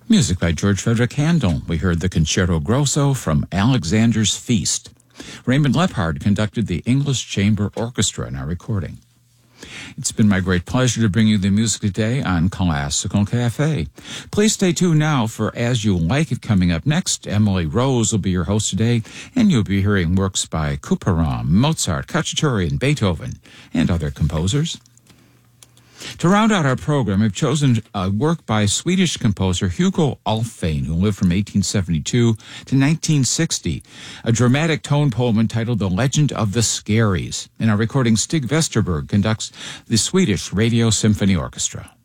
Music by George Frederick Handel. We heard the Concerto Grosso from Alexander's Feast. Raymond Leppard conducted the English Chamber Orchestra in our recording. It's been my great pleasure to bring you the music today on Classical Cafe. Please stay tuned now for As You Like It coming up next. Emily Rose will be your host today, and you'll be hearing works by Couperin, Mozart, Cacciatore, and Beethoven, and other composers. To round out our program, I've chosen a work by Swedish composer Hugo Alfvén, who lived from 1872 to 1960, a dramatic tone poem entitled The Legend of the Scaries. In our recording, Stig Vesterberg conducts the Swedish Radio Symphony Orchestra.